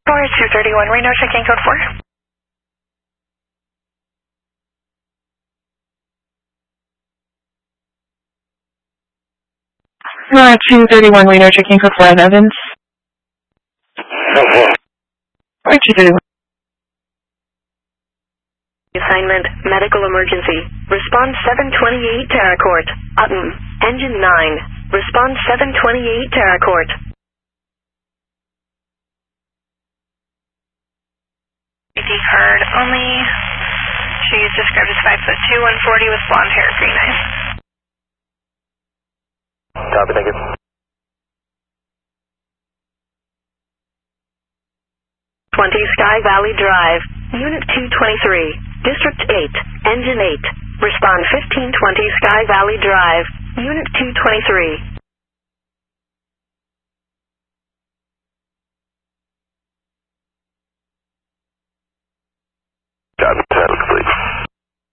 231, Reno, checking code 4. Nora 231, Reno, checking code 4 on Evans. Alright, 231. Assignment, medical emergency. Response 728 Terracourt. Utton, engine 9. Response 728 Terracourt. Heard only. She is described as 5'2", 140 with blonde hair, green eyes. Copy, thank you. 20 Sky Valley Drive, Unit 223, District 8, Engine 8. Respond 1520 Sky Valley Drive, Unit 223.